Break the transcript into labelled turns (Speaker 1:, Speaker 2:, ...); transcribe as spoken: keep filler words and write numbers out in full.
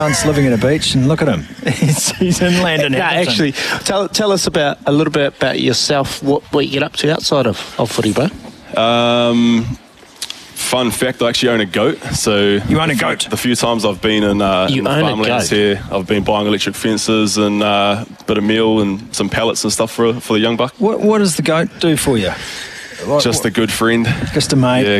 Speaker 1: Months living at a beach, and look at him. he's, he's inland in
Speaker 2: No,
Speaker 1: Hamilton.
Speaker 2: actually, tell tell us about a little bit about yourself. What what you get up to outside of, of footy, bro?
Speaker 3: Um, fun fact: I actually own a goat. So
Speaker 1: You own a
Speaker 3: the few-
Speaker 1: goat?
Speaker 3: The few times I've been in, uh,
Speaker 2: You
Speaker 3: in the
Speaker 2: own a
Speaker 3: farmlands
Speaker 2: goat?
Speaker 3: here, I've been buying electric fences and uh, a bit of meal and some pellets and stuff for for the young buck.
Speaker 1: What, what does the goat do for you? What-
Speaker 3: Just a good friend.
Speaker 1: Just a mate.
Speaker 3: Yeah,